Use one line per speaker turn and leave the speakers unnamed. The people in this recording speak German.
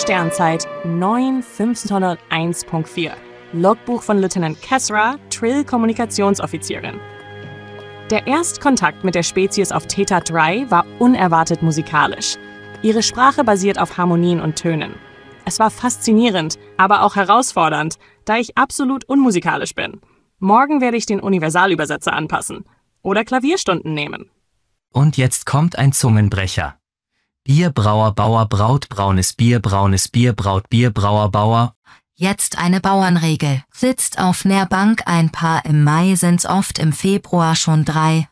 Sternzeit 9501.4. Logbuch von Lieutenant Kesra, Trill-Kommunikationsoffizierin. Der Erstkontakt mit der Spezies auf Theta 3 war unerwartet musikalisch. Ihre Sprache basiert auf Harmonien und Tönen. Es war faszinierend, aber auch herausfordernd, da ich absolut unmusikalisch bin. Morgen werde ich den Universalübersetzer anpassen oder Klavierstunden nehmen.
Und jetzt kommt ein Zungenbrecher. Bierbrauer, Bauer, Braut, braunes Bier, Braut, Bierbrauer, Bauer.
Jetzt eine Bauernregel. Sitzt auf ner Bank ein Paar im Mai, sind's oft im Februar schon 3.